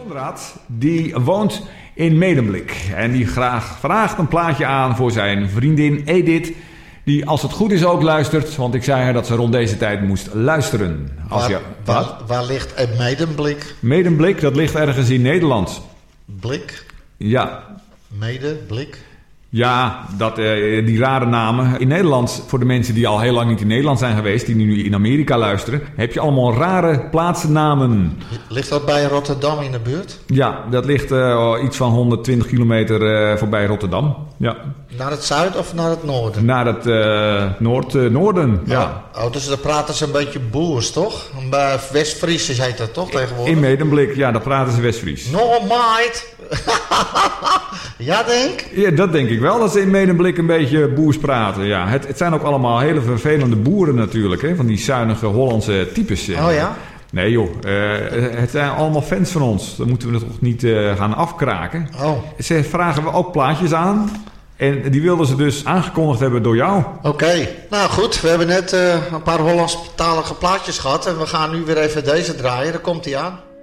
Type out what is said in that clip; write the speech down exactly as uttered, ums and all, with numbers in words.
Konrad, die woont in Medemblik. En die graag vraagt een plaatje aan voor zijn vriendin Edith. Die als het goed is ook luistert. Want ik zei haar dat ze rond deze tijd moest luisteren. Als waar, je, waar, waar ligt Medemblik? Medemblik, dat ligt ergens in Nederland. Blik? Ja. Medemblik? Ja, dat, uh, die rare namen. In Nederland, voor de mensen die al heel lang niet in Nederland zijn geweest, die nu in Amerika luisteren, heb je allemaal rare plaatsnamen. Ligt dat bij Rotterdam in de buurt? Ja, dat ligt uh, iets van honderdtwintig kilometer uh, voorbij Rotterdam. Ja. Naar het zuiden of naar het noorden? Naar het uh, noord, uh, noorden, oh, ja. Oh, dus daar praten ze een beetje boers, toch? West-Fries heet dat toch tegenwoordig? In Medemblik, ja, daar praten ze West-Fries. No, mate! Ja, denk? Ja, dat denk ik wel, dat ze in Medemblik een beetje boers praten. Ja, het, het zijn ook allemaal hele vervelende boeren natuurlijk, hè, van die zuinige Hollandse types. Oh ja? Nee joh, uh, het zijn allemaal fans van ons. Dan moeten we het toch niet uh, gaan afkraken. Oh. Ze vragen we ook plaatjes aan. En die wilden ze dus aangekondigd hebben door jou. Oké, okay. Nou goed, we hebben net uh, een paar Hollandstalige plaatjes gehad. En we gaan nu weer even deze draaien, daar komt hij aan.